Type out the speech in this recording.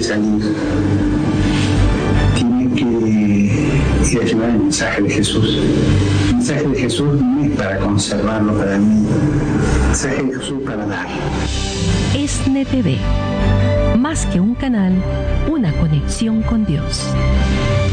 salir, tiene que ir a llevar el mensaje de Jesús. El mensaje de Jesús no es para conservarlo para mí, el mensaje de Jesús es para dar. ESNE TV, más que un canal, una conexión con Dios.